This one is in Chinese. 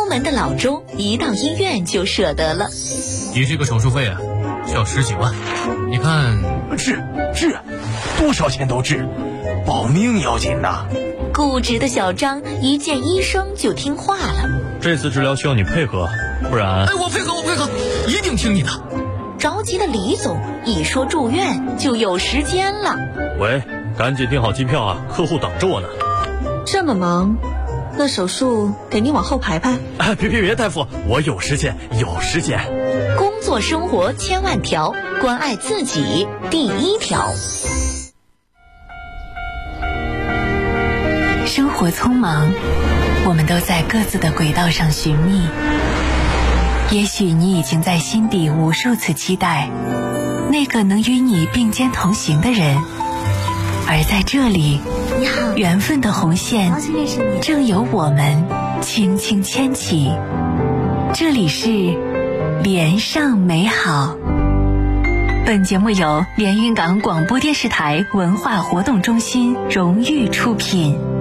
出门的老周一到医院就舍得了。 你这个手术费啊，需要10几万，你看。 治，多少钱都治，保命要紧呐。 固执的小张一见医生就听话了。 这次治疗需要你配合，不然…… 我配合，一定听你的。 着急的李总一说住院就有时间了。 喂，赶紧订好机票啊，客户等着我呢。 这么忙，那手术给你往后排排。 别，大夫，我有时间。 工作生活千万条，关爱自己第1条。 生活匆忙，我们都在各自的轨道上寻觅。也许你已经在心底无数次期待那个能与你并肩同行的人，而在这里， 你好， 缘分的红线正由我们轻轻牵起。这里是连上美好。本节目由连云港广播电视台文化活动中心荣誉出品。